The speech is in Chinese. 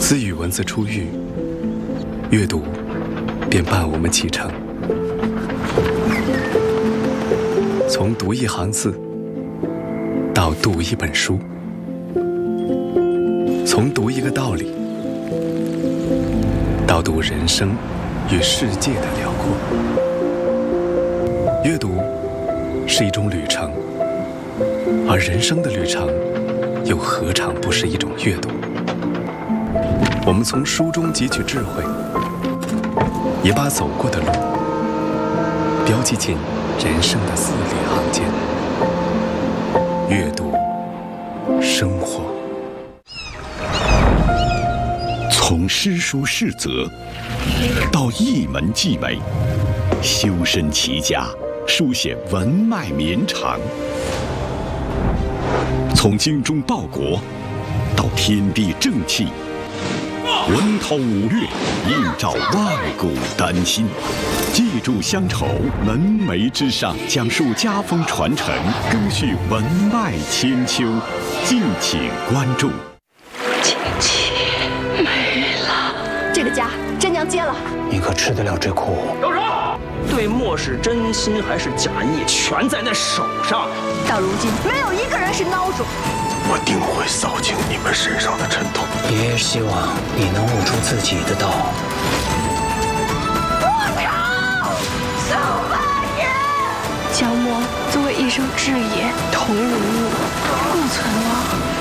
自与文字初遇，阅读便伴我们启程。从读一行字到读一本书，从读一个道理到读人生与世界的辽阔。阅读是一种旅程，而人生的旅程又何尝不是一种阅读？我们从书中汲取智慧，也把走过的路标记进人生的字里行间。阅读，生活。 从诗书世则到一门技美，修身齐家，书写文脉绵长。从精忠报国到天地正气，文韬武略，映照万古丹心。记住乡愁，门楣之上，讲述家风传承，更续文脉千秋。敬请关注。 亲戚没了，这个家真娘接了。 你可吃得了这苦？ 住手！对墨是真心还是假意，全在那手上。 到如今，没有一个人是孬种。 我定会扫清你们身上的尘土。 爷爷希望你能悟出自己的道。 不成，小白人。 江墨作为一生挚也，同如物，不存亡。